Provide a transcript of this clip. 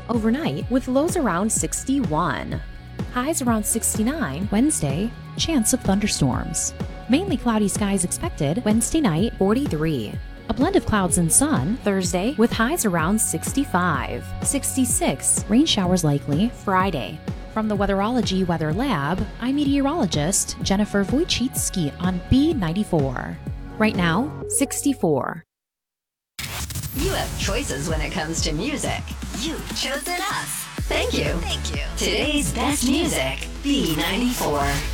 overnight with lows around 61. Highs around 69 Wednesday, chance of thunderstorms. Mainly cloudy skies expected Wednesday night, 43. A blend of clouds and sun Thursday with highs around 65. 66, rain showers likely Friday. From the Weatherology Weather Lab, I'm meteorologist Jennifer Wojcicki on B94. Right now, 64. You have choices when it comes to music. You've chosen us. Thank you. Thank you. Today's best music, B94.